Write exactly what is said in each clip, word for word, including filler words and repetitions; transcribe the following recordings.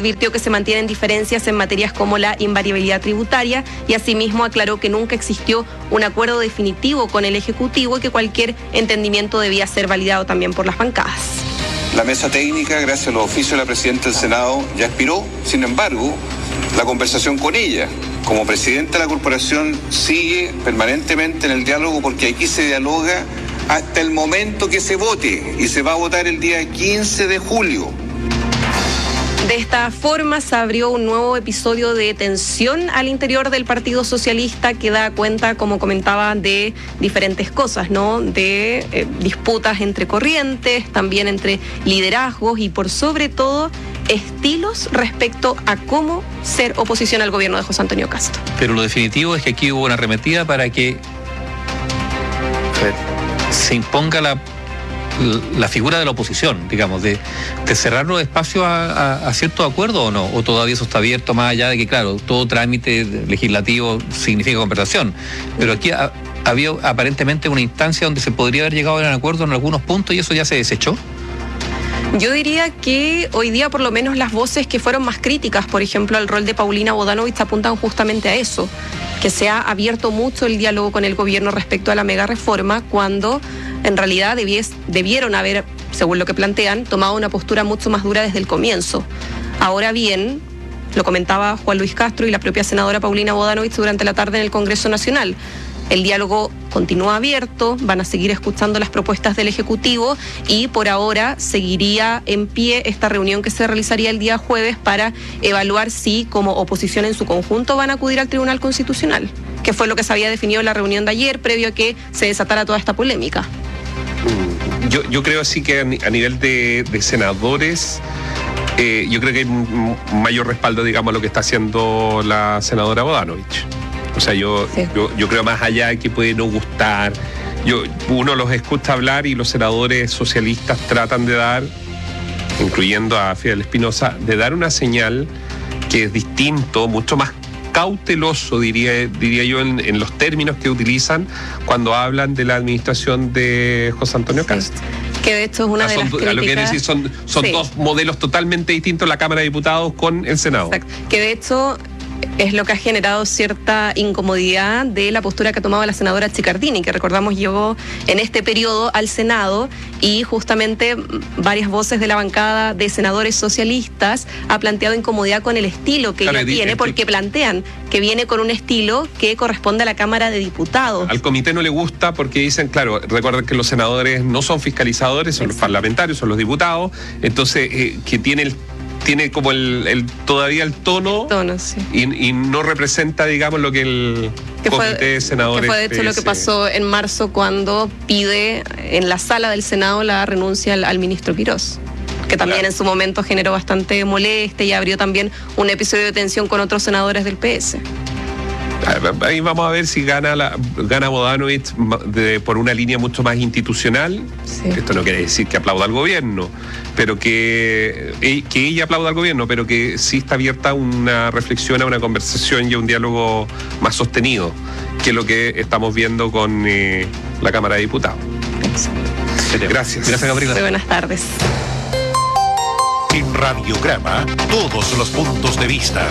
advirtió que se mantienen diferencias en materias como la invariabilidad tributaria y asimismo aclaró que nunca existió un acuerdo definitivo con el Ejecutivo y que cualquier entendimiento debía ser validado también por las bancadas. La mesa técnica, gracias a los oficios de la presidenta del Senado, ya expiró. Sin embargo, la conversación con ella, como presidenta de la corporación, sigue permanentemente en el diálogo porque aquí se dialoga hasta el momento que se vote y se va a votar el día quince de julio. De esta forma se abrió un nuevo episodio de tensión al interior del Partido Socialista que da cuenta, como comentaba, de diferentes cosas, ¿no? De eh, disputas entre corrientes, también entre liderazgos y por sobre todo estilos respecto a cómo ser oposición al gobierno de José Antonio Kast. Pero lo definitivo es que aquí hubo una arremetida para que se imponga la la figura de la oposición, digamos, de, de cerrar los espacios a, a, a cierto acuerdo o no, o todavía eso está abierto, más allá de que, claro, todo trámite legislativo significa conversación, pero aquí ha, había aparentemente una instancia donde se podría haber llegado a un acuerdo en algunos puntos y eso ya se desechó. Yo diría que hoy día por lo menos las voces que fueron más críticas, por ejemplo, al rol de Paulina Bodanovich, apuntan justamente a eso, que se ha abierto mucho el diálogo con el gobierno respecto a la mega reforma, cuando en realidad debies, debieron haber, según lo que plantean, tomado una postura mucho más dura desde el comienzo. Ahora bien, lo comentaba Juan Luis Castro y la propia senadora Paulina Bodanovich durante la tarde en el Congreso Nacional. El diálogo continúa abierto, van a seguir escuchando las propuestas del Ejecutivo y por ahora seguiría en pie esta reunión que se realizaría el día jueves para evaluar si como oposición en su conjunto van a acudir al Tribunal Constitucional, que fue lo que se había definido en la reunión de ayer previo a que se desatara toda esta polémica. Yo, yo creo así que a nivel de, de senadores, eh, yo creo que hay un mayor respaldo, digamos, a lo que está haciendo la senadora Bodanovich. O sea, yo, sí. yo, yo creo más allá de que puede no gustar. Yo, uno los escucha hablar y los senadores socialistas tratan de dar, incluyendo a Fidel Espinosa, de dar una señal que es distinto, mucho más cauteloso, diría, diría yo, en, en los términos que utilizan cuando hablan de la administración de José Antonio Kast. Sí. Que de hecho es una o sea, de las son, críticas... Lo que quiere decir son, son sí. dos modelos totalmente distintos, la Cámara de Diputados con el Senado. Exacto. Que de hecho es lo que ha generado cierta incomodidad de la postura que ha tomado la senadora Chiccardini, que recordamos llegó en este periodo al Senado y justamente varias voces de la bancada de senadores socialistas ha planteado incomodidad con el estilo que claro, ella tiene, porque plantean que viene con un estilo que corresponde a la Cámara de Diputados. Al comité no le gusta porque dicen, claro, recuerden que los senadores no son fiscalizadores, son Exacto. los parlamentarios, son los diputados, entonces eh, que tiene el tiene como el, el todavía el tono, tono sí. y, y no representa, digamos, lo que el que comité fue, de senadores... Que fue de hecho P S. Lo que pasó en marzo cuando pide en la sala del Senado la renuncia al, al ministro Quirós, que también claro. en su momento generó bastante molestia y abrió también un episodio de tensión con otros senadores del P S. Ahí vamos a ver si gana la gana Bodanovich de, por una línea mucho más institucional. Sí. Esto no quiere decir que aplauda al gobierno, pero que, que ella aplauda al gobierno, pero que sí está abierta a una reflexión, a una conversación y a un diálogo más sostenido, que es lo que estamos viendo con eh, la Cámara de Diputados. Exacto. Gracias. Gracias, Gabriela. Muy buenas tardes. En Radiograma, todos los puntos de vista.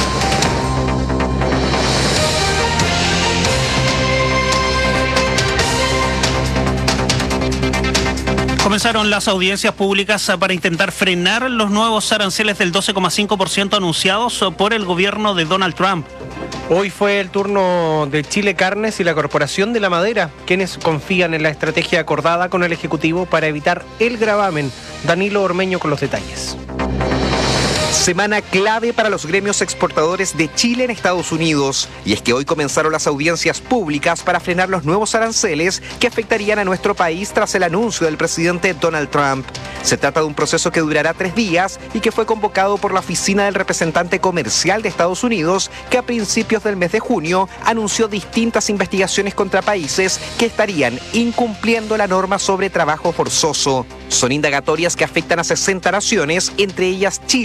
Comenzaron las audiencias públicas para intentar frenar los nuevos aranceles del doce coma cinco por ciento anunciados por el gobierno de Donald Trump. Hoy fue el turno de Chile Carnes y la Corporación de la Madera, quienes confían en la estrategia acordada con el Ejecutivo para evitar el gravamen. Danilo Ormeño con los detalles. Semana clave para los gremios exportadores de Chile en Estados Unidos. Y es que hoy comenzaron las audiencias públicas para frenar los nuevos aranceles que afectarían a nuestro país tras el anuncio del presidente Donald Trump. Se trata de un proceso que durará tres días y que fue convocado por la Oficina del Representante Comercial de Estados Unidos, que a principios del mes de junio anunció distintas investigaciones contra países que estarían incumpliendo la norma sobre trabajo forzoso. Son indagatorias que afectan a sesenta naciones, entre ellas Chile,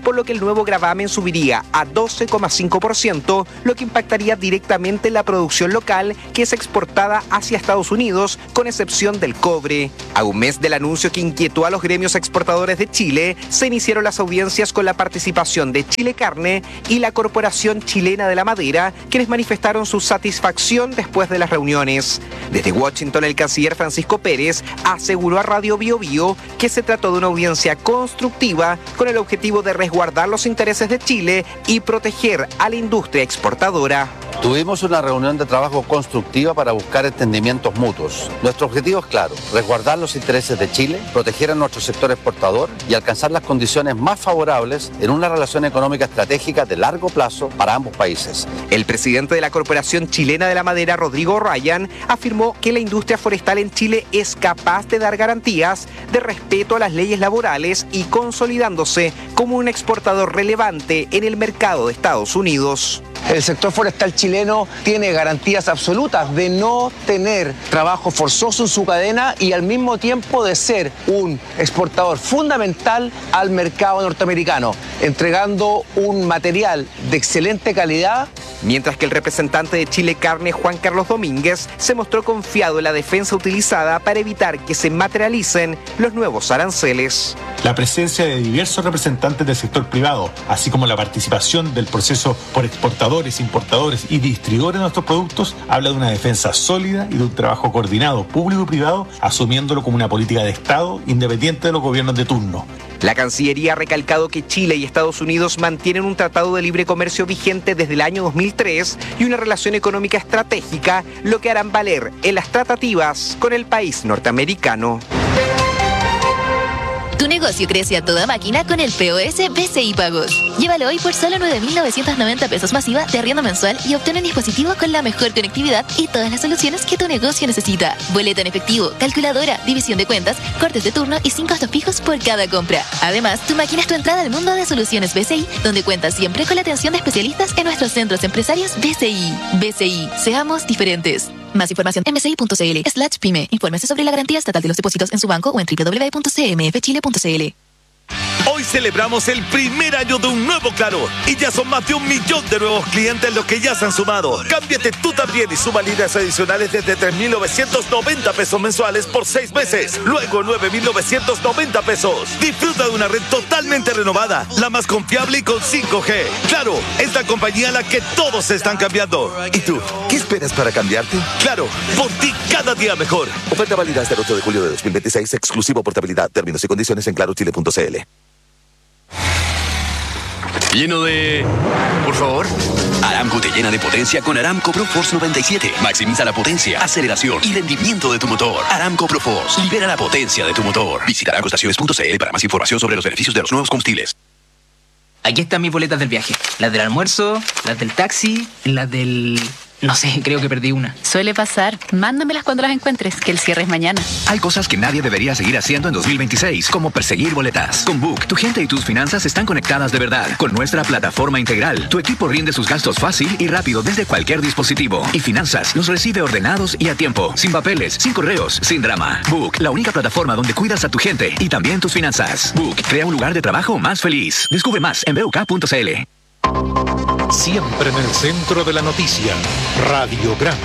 por lo que el nuevo gravamen subiría a doce coma cinco por ciento, lo que impactaría directamente en la producción local que es exportada hacia Estados Unidos, con excepción del cobre. A un mes del anuncio que inquietó a los gremios exportadores de Chile, se iniciaron las audiencias con la participación de Chile Carne y la Corporación Chilena de la Madera, quienes manifestaron su satisfacción después de las reuniones. Desde Washington, el canciller Francisco Pérez aseguró a Radio Bio Bio que se trató de una audiencia constructiva con el objetivo de resguardar los intereses de Chile y proteger a la industria exportadora. Tuvimos una reunión de trabajo constructiva para buscar entendimientos mutuos. Nuestro objetivo es claro: resguardar los intereses de Chile, proteger a nuestro sector exportador y alcanzar las condiciones más favorables en una relación económica estratégica de largo plazo para ambos países. El presidente de la Corporación Chilena de la Madera, Rodrigo Ryan, afirmó que la industria forestal en Chile es capaz de dar garantías de respeto a las leyes laborales y consolidándose como un exportador relevante en el mercado de Estados Unidos. El sector forestal chileno tiene garantías absolutas de no tener trabajo forzoso en su cadena y al mismo tiempo de ser un exportador fundamental al mercado norteamericano, entregando un material de excelente calidad. Mientras que el representante de Chile Carne, Juan Carlos Domínguez, se mostró confiado en la defensa utilizada para evitar que se materialicen los nuevos aranceles. La presencia de diversos representantes del sector privado, así como la participación del proceso por exportadores, importadores y distribuidores de nuestros productos, habla de una defensa sólida y de un trabajo coordinado público y privado, asumiéndolo como una política de Estado independiente de los gobiernos de turno. La Cancillería ha recalcado que Chile y Estados Unidos mantienen un tratado de libre comercio vigente desde el año dos mil tres y una relación económica estratégica, lo que harán valer en las tratativas con el país norteamericano. Tu negocio crece a toda máquina con el P O S B C I Pagos. Llévalo hoy por solo nueve mil novecientos noventa pesos masiva de arriendo mensual y obtén un dispositivo con la mejor conectividad y todas las soluciones que tu negocio necesita. Boleta en efectivo, calculadora, división de cuentas, cortes de turno y sin costos fijos por cada compra. Además, tu máquina es tu entrada al mundo de soluciones B C I, donde cuentas siempre con la atención de especialistas en nuestros centros empresarios B C I. B C I, seamos diferentes. Más información en bci.cl slash pyme. Infórmese sobre la garantía estatal de los depósitos en su banco o en doble u doble u doble u punto c m f chile punto c l. Hoy celebramos el primer año de un nuevo Claro y ya son más de un millón de nuevos clientes los que ya se han sumado. Cámbiate tú también y suma líneas adicionales desde tres mil novecientos noventa pesos mensuales por seis meses, luego nueve mil novecientos noventa pesos. Disfruta de una red totalmente renovada, la más confiable y con cinco G. Claro, es la compañía a la que todos se están cambiando. ¿Y tú? ¿Qué esperas para cambiarte? Claro, por ti cada día mejor. Oferta válida hasta el ocho de julio de dos mil veintiséis, exclusivo portabilidad. Términos y condiciones en claro chile punto c l. Lleno de... Por favor. Aramco te llena de potencia con Aramco ProForce noventa y siete. Maximiza la potencia, aceleración y rendimiento de tu motor. Aramco ProForce. Libera la potencia de tu motor. Visita aramco estaciones punto c l para más información sobre los beneficios de los nuevos combustibles. Aquí están mis boletas del viaje. Las del almuerzo, las del taxi, las del... No sé, creo que perdí una. Suele pasar. Mándamelas cuando las encuentres, que el cierre es mañana. Hay cosas que nadie debería seguir haciendo en dos mil veintiséis, como perseguir boletas. Con Book, tu gente y tus finanzas están conectadas de verdad. Con nuestra plataforma integral, tu equipo rinde sus gastos fácil y rápido desde cualquier dispositivo. Y Finanzas los recibe ordenados y a tiempo, sin papeles, sin correos, sin drama. Book, la única plataforma donde cuidas a tu gente y también tus finanzas. Book, crea un lugar de trabajo más feliz. Descubre más en b u k punto c l. Siempre en el centro de la noticia, Radiograma.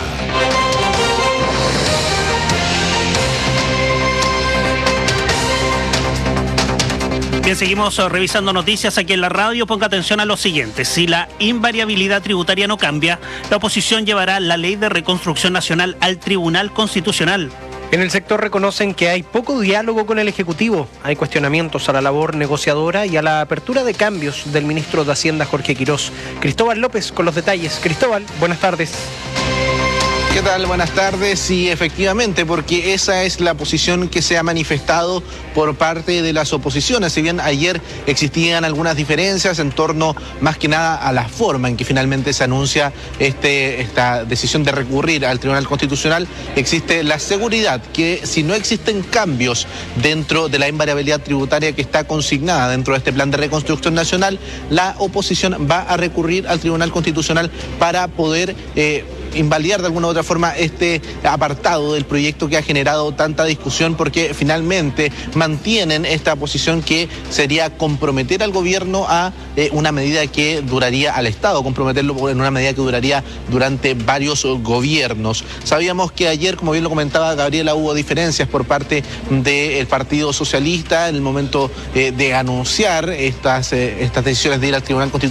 Bien, seguimos revisando noticias aquí en la radio. Ponga atención a lo siguiente. Si la invariabilidad tributaria no cambia, la oposición llevará la Ley de Reconstrucción Nacional al Tribunal Constitucional. En el sector reconocen que hay poco diálogo con el Ejecutivo. Hay cuestionamientos a la labor negociadora y a la apertura de cambios del ministro de Hacienda, Jorge Quirós. Cristóbal López con los detalles. Cristóbal, buenas tardes. ¿Qué tal? Buenas tardes. Sí, efectivamente, porque esa es la posición que se ha manifestado por parte de las oposiciones. Si bien ayer existían algunas diferencias en torno más que nada a la forma en que finalmente se anuncia este, esta decisión de recurrir al Tribunal Constitucional, existe la seguridad que si no existen cambios dentro de la invariabilidad tributaria que está consignada dentro de este plan de reconstrucción nacional, la oposición va a recurrir al Tribunal Constitucional para poder... Eh, invalidar de alguna u otra forma este apartado del proyecto que ha generado tanta discusión, porque finalmente mantienen esta posición que sería comprometer al gobierno a eh, una medida que duraría, al Estado, comprometerlo en una medida que duraría durante varios gobiernos. Sabíamos que ayer, como bien lo comentaba Gabriela, hubo diferencias por parte del Partido Socialista en el momento eh, de anunciar estas, eh, estas decisiones de ir al Tribunal Constitucional